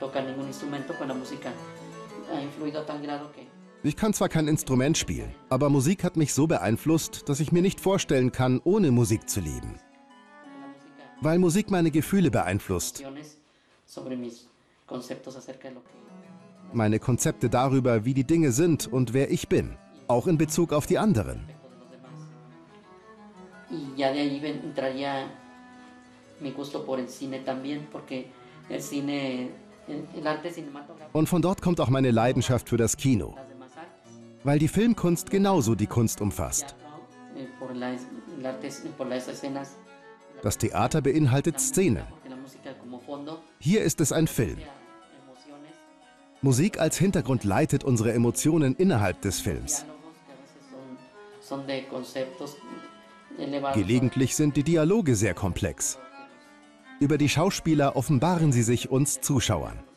Ich kann zwar kein Instrument spielen, aber Musik hat mich so beeinflusst, dass ich mir nicht vorstellen kann, ohne Musik zu leben. Weil Musik meine Gefühle beeinflusst. Meine Konzepte darüber, wie die Dinge sind und wer ich bin, auch in Bezug auf die anderen. Und von dort kommt auch meine Leidenschaft für das Kino, weil die Filmkunst genauso die Kunst umfasst. Das Theater beinhaltet Szenen. Hier ist es ein Film. Musik als Hintergrund leitet unsere Emotionen innerhalb des Films. Gelegentlich sind die Dialoge sehr komplex. Über die Schauspieler offenbaren sie sich uns Zuschauern.